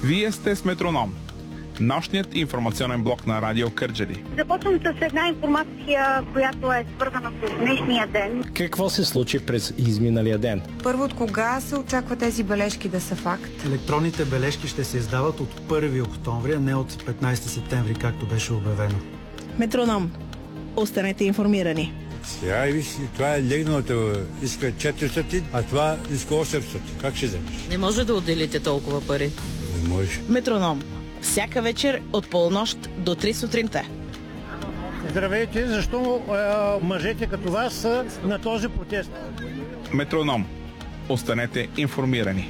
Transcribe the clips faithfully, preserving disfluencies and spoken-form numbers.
Вие сте с Метроном, нощният информационен блок на Радио Кърджали. Започвам с една информация, която е свързана с днешния ден. Какво се случи през изминалия ден? Първо, от кога се очаква тези бележки да са факт? Електронните бележки ще се издават от първи октомври, а не от петнайсети септември, както беше обявено. Метроном. Останете информирани. Сега виж, това е легналото, иска четиристотин, а това иска осемстотин. Как ще вземеш? Не може да отделите толкова пари. Не може. Метроном. Всяка вечер от полунощ до три сутринта. Здравейте, защо е, мъжете като вас са на този протест? Метроном. Останете информирани.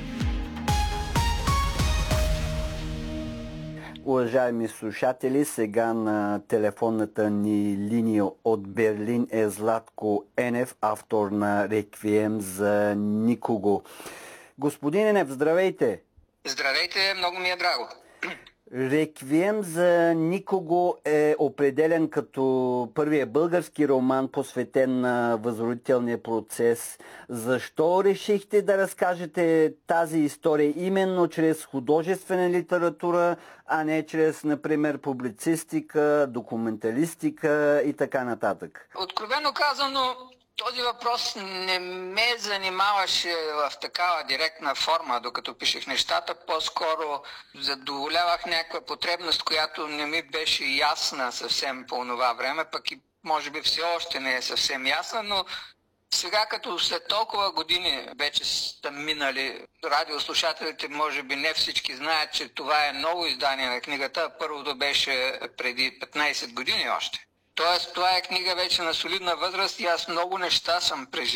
Уважаеми слушатели, сега на телефонната ни линия от Берлин е Златко Енев, автор на Реквием за никого. Господин Енев, здравейте! Здравейте, много ми е драго. Реквием за никого е определен като първия български роман, посветен на възродителния процес. Защо решихте да разкажете тази история именно чрез художествена литература, а не чрез, например, публицистика, документалистика и така нататък? Откровено казано, този въпрос не ме занимаваше в такава директна форма, докато пишех нещата. По-скоро задоволявах някаква потребност, която не ми беше ясна съвсем по това време, пък и може би все още не е съвсем ясна, но сега като след толкова години вече са минали, радиослушателите може би не всички знаят, че това е ново издание на книгата, първото беше преди петнайсет години още. Тоест, това е книга вече на солидна възраст и аз много неща съм преживял.